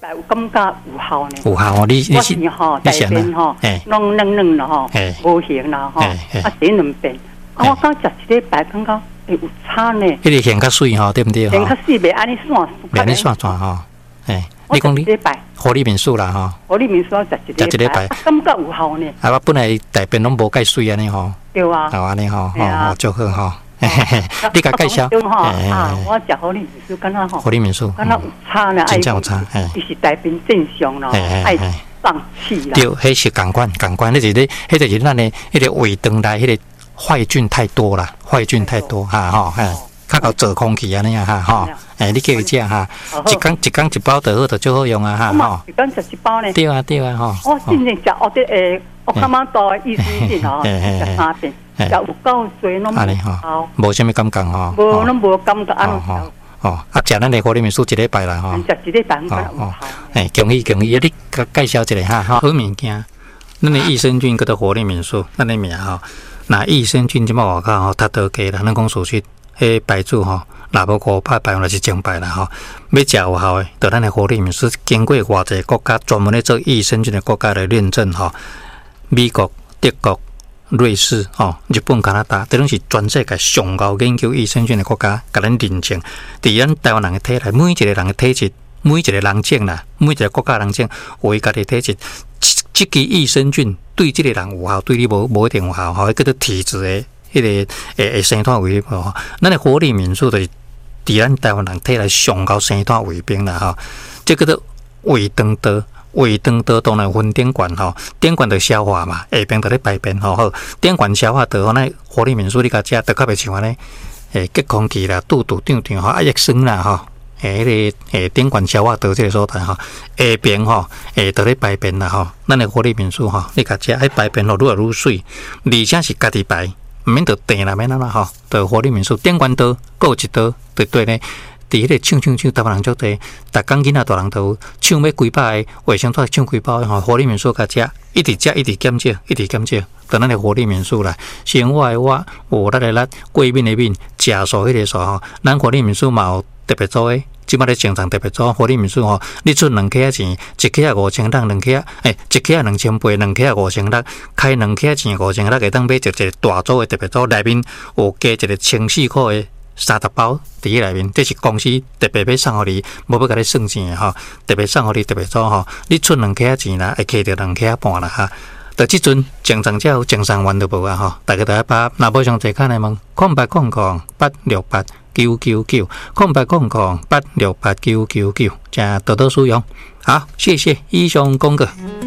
有感觉有效呢。 有效哦，你是吼，大便吼，弄嫩了吼，无形啦吼，洗2遍。我刚食一礼拜，感觉有差呢。 迄个形较水吼，对不对？ 形较水，袂安尼散， 袂安尼散吼。你讲你活力民宿啦吼， 活力民宿食一礼拜，感觉有效呢。 我本来大便拢无介水安尼吼。 对啊。 好安尼吼，就好吼。你甲介绍？ 我食活力民宿，敢若吼。 活力民宿， 敢若有差呢， 真正有差。 伊是大便正常咯，爱放气啦。 对，迄是感官，迄就是咱的迄个胃肠内迄个坏菌太多啦，坏菌太多哈吼，较够做空气安尼啊哈吼。你叫伊食哈，一工一包就好，就最好用啊哈吼。 一工食一包呢？ 对啊吼。 我真正食学的我感觉到益生菌吼，食3遍，食有够多拢无效， 无啥物感觉吼。 无拢无感觉安尼。 食咱的活力民宿一礼拜啦吼。 食一礼拜有效。 恭喜，你介绍一下哈，好物件。咱的益生菌叫做活力民宿，咱的名吼。那益生菌即摆外口吼，太多价啦，咱讲事实，迄牌子吼，若无500牌用是正牌啦吼。要食有效的，就咱的活力民宿经过偌济国家专门咧做益生菌的国家来认证吼。美国、德国、瑞士、日本、加拿大，这拢是全世界上高研究益生菌的国家，甲咱认证。伫咱台湾人的体内，每一个人的体质，每一个人种啦，每一个国家人种，有伊家己体质。这支益生菌对这个人有效，对你无一定有效，吼，叫做体质的迄个生态卫兵吼。咱的活力民宿就是伫咱台湾人体内上高生态卫兵啦吼。这叫做胃肠道。胃肠道当然分电管吼，电管就消化嘛，下边就咧排便吼。好，电管消化道，那活力民宿你甲食，就较袂像安尼，结空气啦，肚胀吼，液酸啦吼。迄个电管消化道这个所在吼，下边吼，就咧排便啦吼。咱的活力民宿吼，你甲食，迄排便吼愈来愈水，而且是家己排，毋免着订啦，免安怎吼。就活力民宿电管道，各有一道，对咧。伫迄个抢，台湾人足多，逐工囡仔大人都抢要几百个卫生纸，抢几包的吼。活力民宿甲食，一直减少，就咱的活力民宿啦。生活的我，有咱的力，过敏的敏，食素迄个素吼。咱活力民宿嘛有特别做诶，即摆咧正常特别做活力民宿吼。你出2克钱，一克啊5000六，2克一克啊2800，2克啊5600，开2克钱5600，会当买一个大组的特别组，内面有加一个1400块的。30包伫迄内面，这是公司特别要送互你，无要甲你算钱的吼，特别送互你特别做吼。你出2克钱啦，会摕到2克半啦哈。到即阵正常才有，正常完都无啊吼。大家都要把若无上侪看的问，0800868999，0800868999，0800868999，加多多使用。好，谢谢以上公告。